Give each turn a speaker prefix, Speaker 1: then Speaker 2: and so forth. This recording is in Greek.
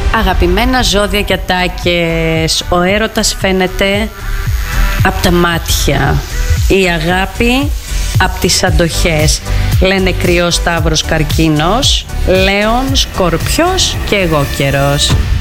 Speaker 1: Αγαπημένα ζώδια και ατάκες, ο έρωτας φαίνεται από τα μάτια, η αγάπη από τις αντοχές. Λένε Κρυός, Ταύρος, Καρκίνος, Λέων, Σκορπιός και εγώ καιρός.